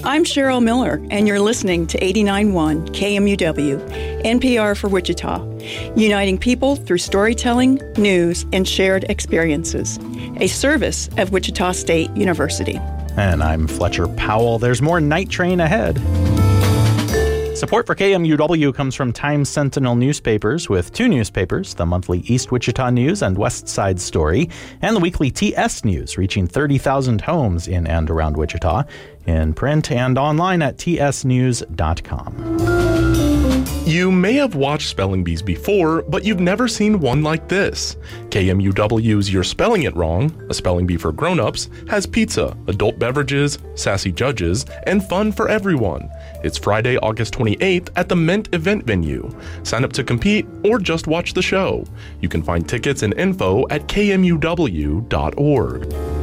I'm Cheryl Miller, and you're listening to 89.1 KMUW, NPR for Wichita, uniting people through storytelling, news, and shared experiences, a service of Wichita State University. And I'm Fletcher Powell. There's more Night Train ahead. Support for KMUW comes from Times Sentinel newspapers, with two newspapers, the monthly East Wichita News and West Side Story, and the weekly TS News, reaching 30,000 homes in and around Wichita, in print and online at tsnews.com. You may have watched Spelling Bees before, but you've never seen one like this. KMUW's You're Spelling It Wrong, a spelling bee for grown-ups, has pizza, adult beverages, sassy judges, and fun for everyone. It's Friday, August 28th at the Mint event venue. Sign up to compete or just watch the show. You can find tickets and info at kmuw.org.